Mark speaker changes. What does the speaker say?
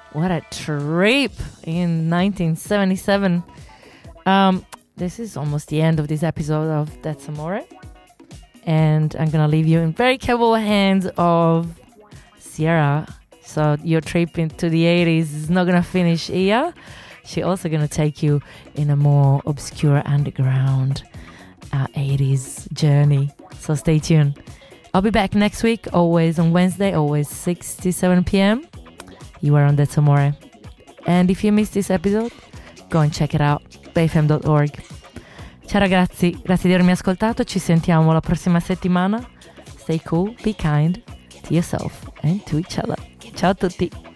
Speaker 1: What a trip in 1977. This is almost the end of this episode of That's Amore. And I'm going to leave you in very capable hands of Sierra. So your trip into the 80s is not going to finish here. She's also going to take you in a more obscure underground 80s journey. So stay tuned. I'll be back next week, always on Wednesday, always 6 to 7 p.m. You are on That's Amore. And if you missed this episode, go and check it out, bayfm.org. Ciao ragazzi, grazie di avermi ascoltato, ci sentiamo la prossima settimana. Stay cool, be kind to yourself and to each other. Ciao a tutti.